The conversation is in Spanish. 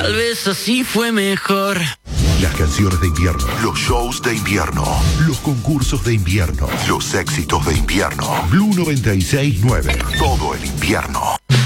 Tal vez así fue mejor. Las canciones de invierno, los shows de invierno, los concursos de invierno, los éxitos de invierno. Blue 96.9, todo el invierno.